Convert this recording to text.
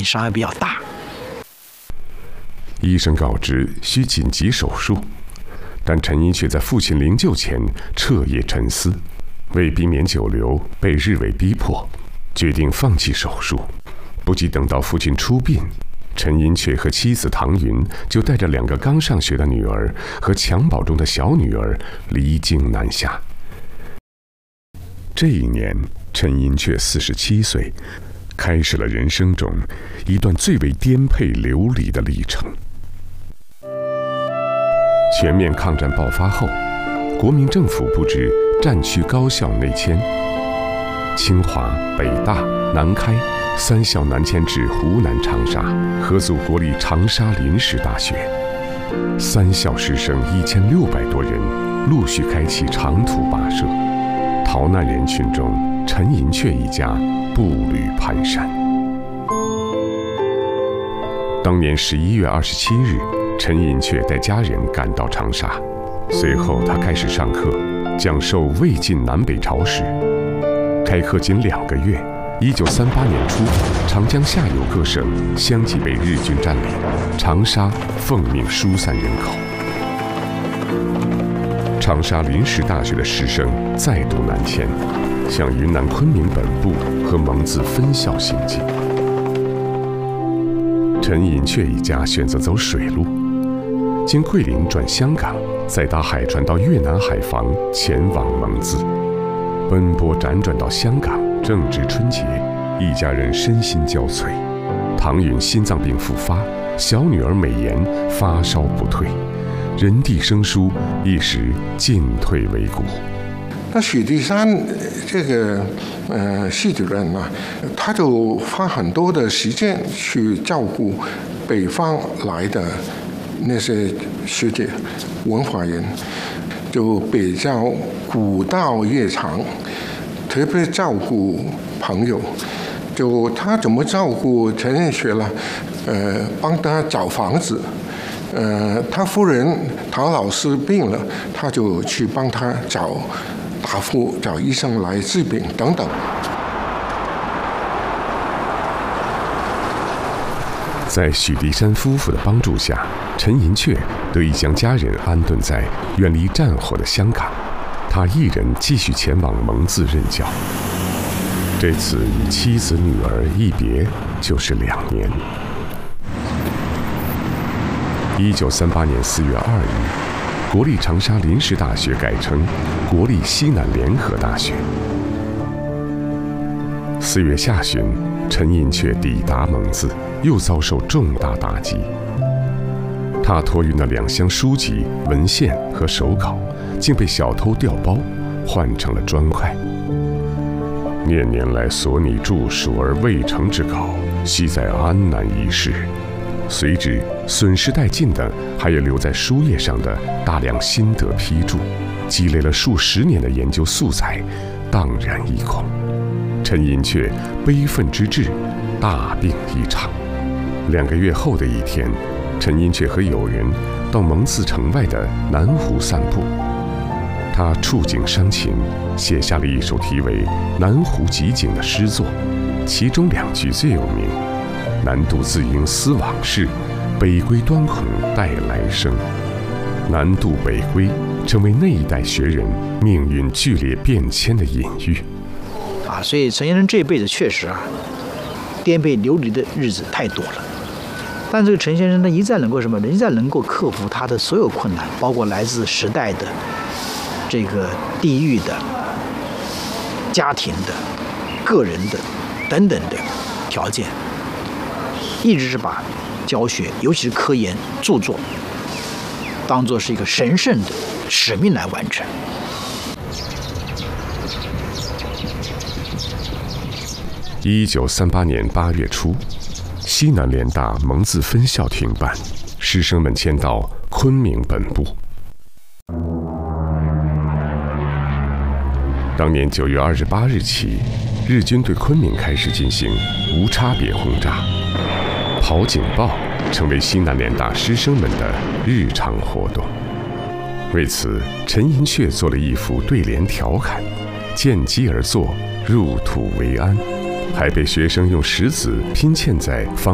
伤害比较大。 医生告知需紧急手术，但陈寅恪在父亲灵柩前彻夜沉思，为避免久留被日伪逼迫，决定放弃手术。不及等到父亲出殡，陈寅恪和妻子唐云就带着2个刚上学的女儿和襁褓中的小女儿离京南下。这一年，陈寅恪47岁，开始了人生中一段最为颠沛流离的历程。全面抗战爆发后，国民政府布置战区高校内迁，清华、北大、南开3校南迁至湖南长沙，合组国立长沙临时大学。3校师生1600多人陆续开启长途跋涉，逃难人群中，陈寅恪一家步履蹒跚。当年11月27日，陈寅恪带家人赶到长沙，随后他开始上课，讲授魏晋南北朝史。开课仅2个月，1938年初，长江下游各省相继被日军占领，长沙奉命疏散人口。长沙临时大学的师生再度南迁，向云南昆明本部和蒙自分校行进。陈寅恪一家选择走水路，经桂林转香港，再搭海船到越南海防前往蒙自。奔波辗转到香港，正值春节，一家人身心交瘁。唐云心脏病复发，小女儿美妍发烧不退，人地生疏，一时进退维谷。 那许地山这个系主任呢，他就花很多的时间去照顾北方来的那些学姐、文化人，就比较古道热肠，特别照顾朋友。就他怎么照顾陈寅恪呢？帮他找房子。他夫人唐老师病了，他就去帮他找大夫、找医生来治病等等。 在许地山夫妇的帮助下，陈寅恪得以将家人安顿在远离战火的香港，他一人继续前往蒙自任教。这次与妻子女儿一别就是2年。1938年4月2日，国立长沙临时大学改称国立西南联合大学。4月下旬，陈寅恪抵达蒙自，又遭受重大打击。他托运的2箱书籍、文献和手稿，竟被小偷调包，换成了砖块。念念来所拟著述而未成之稿，系在安南一事。随之损失殆尽的，还有留在书页上的大量心得批注，积累了数10年的研究素材，荡然一空。陈寅恪悲愤之至，大病一场。2个月后的一天，陈寅恪和友人到蒙自城外的南湖散步。他触景伤情，写下了一首题为《南湖集景》的诗作，其中2句最有名：“南渡自应思往事，北归端恐待来生。”南渡北归成为那一代学人命运剧烈变迁的隐喻。 所以陈先生这辈子确实颠沛流离的日子太多了。但这个陈先生呢，一再能够什么？一再能够克服他的所有困难，包括来自时代的、这个地域的、家庭的、个人的等等的条件，一直是把教学，尤其是科研著作，当作是一个神圣的使命来完成。 1938年8月初，西南联大蒙自分校停办，师生们迁到昆明本部。当年9月28日起，日军对昆明开始进行无差别轰炸，跑警报成为西南联大师生们的日常活动。为此，陈寅恪做了一幅对联调侃：“见机而作，入土为安”，还被学生用石子拼嵌在防